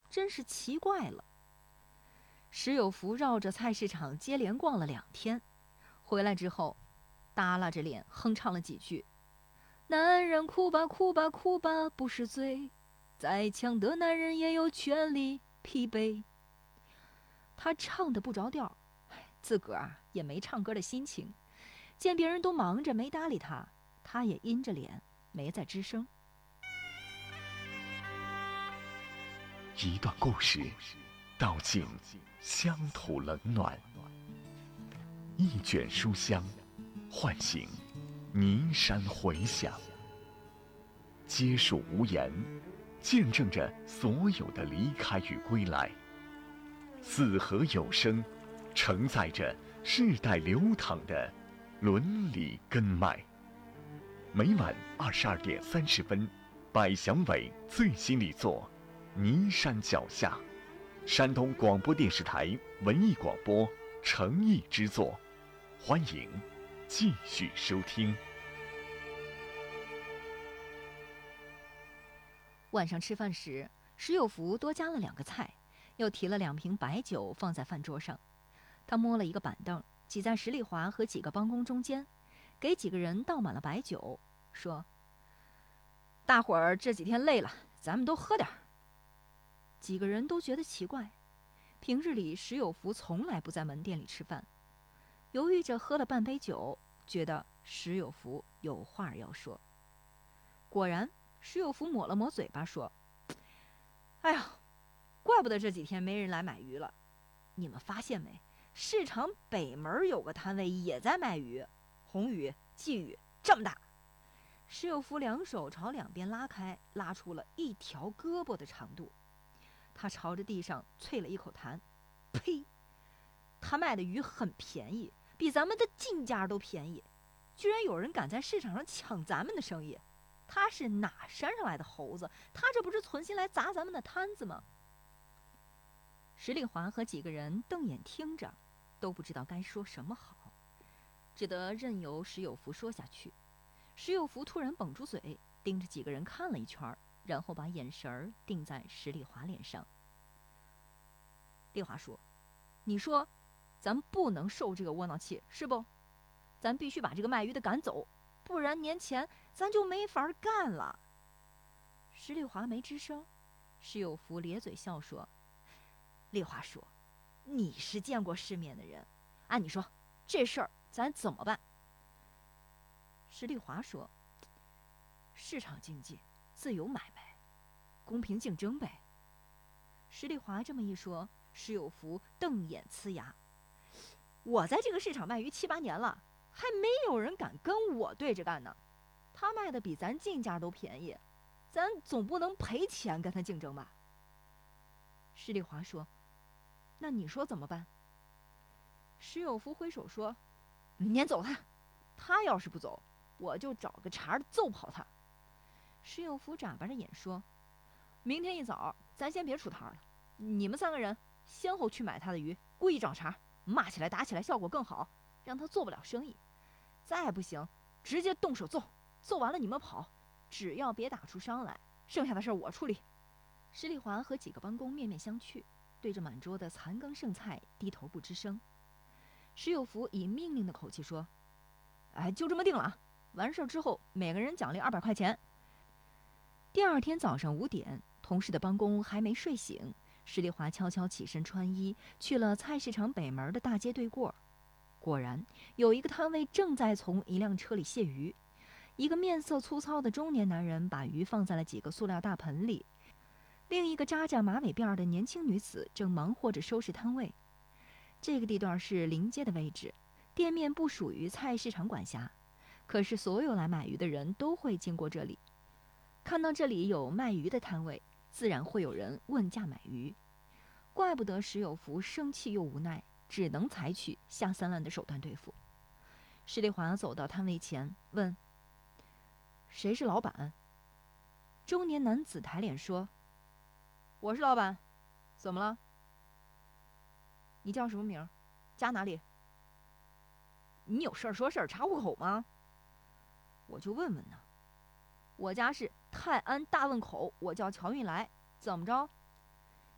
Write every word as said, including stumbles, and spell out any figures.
真是奇怪了。石有福绕着菜市场接连逛了两天，回来之后耷拉着脸哼唱了几句：男人哭吧哭吧哭吧不是罪，再强的男人也有权利疲惫。他唱得不着调，自个儿啊也没唱歌的心情，见别人都忙着没搭理他，他也阴着脸没再吱声。 一段故事道尽乡土冷暖，一卷书香唤醒泥山回响，皆属无言，见证着所有的离开与归来。四合有声，承载着世代流淌的伦理根脉。每晚二十二点三十分，百祥伟最新力作《泥山脚下》，山东广播电视台文艺广播诚意之作，欢迎继续收听。 晚上吃饭时，石有福多加了两个菜，又提了两瓶白酒放在饭桌上。他摸了一个板凳，挤在石丽华和几个帮工中间，给几个人倒满了白酒，说：大伙儿这几天累了，咱们都喝点儿。几个人都觉得奇怪，平日里石有福从来不在门店里吃饭，犹豫着喝了半杯酒，觉得石有福有话要说。果然石有福抹了抹嘴巴说：哎呀，怪不得这几天没人来买鱼了。你们发现没，市场北门有个摊位也在卖鱼，红鱼、鲫鱼这么大。石有福两手朝两边拉开，拉出了一条胳膊的长度。他朝着地上啐了一口痰，呸！他卖的鱼很便宜，比咱们的进价都便宜，居然有人敢在市场上抢咱们的生意。他是哪山上来的猴子？他这不是存心来砸咱们的摊子吗？石丽华和几个人瞪眼听着，都不知道该说什么好，只得任由石有福说下去。石有福突然绷住嘴，盯着几个人看了一圈，然后把眼神定在石丽华脸上。丽华说：你说咱不能受这个窝囊气是不？咱必须把这个卖鱼的赶走，不然年前咱就没法干了。石丽华没吱声。石有福咧嘴笑说：丽华说，你是见过世面的人，按你说这事儿咱怎么办？石丽华说：市场经济，自由买卖，公平竞争呗。石丽华这么一说，石有福瞪眼呲牙：我在这个市场卖鱼七八年了，还没有人敢跟我对着干呢。他卖的比咱进价都便宜，咱总不能赔钱跟他竞争吧？石丽华说：那你说怎么办？石有福挥手说：撵走他，他要是不走，我就找个茬揍跑他。石有福眨巴着眼说：明天一早咱先别出摊了，你们三个人先后去买他的鱼，故意找茬，骂起来打起来效果更好，让他做不了生意。再不行直接动手揍，揍完了你们跑，只要别打出伤来，剩下的事我处理。石丽华和几个帮工面面相觑，对着满桌的残羹剩菜低头不吱声。石有福以命令的口气说：哎，就这么定了，完事之后每个人奖励二百块钱。第二天早上五点，同事的帮工还没睡醒，石丽华悄悄起身穿衣，去了菜市场北门的大街对过。果然有一个摊位正在从一辆车里卸鱼，一个面色粗糙的中年男人把鱼放在了几个塑料大盆里，另一个扎着马尾辫的年轻女子正忙活着收拾摊位。这个地段是临街的位置，店面不属于菜市场管辖，可是所有来买鱼的人都会经过这里，看到这里有卖鱼的摊位，自然会有人问价买鱼。怪不得石有福生气又无奈，只能采取下三滥的手段对付。石丽华走到摊位前问：谁是老板？中年男子抬脸说：我是老板，怎么了？你叫什么名？家哪里？你有事儿说事儿，查户口吗？我就问问呢。我家是泰安大汶口，我叫乔运来，怎么着？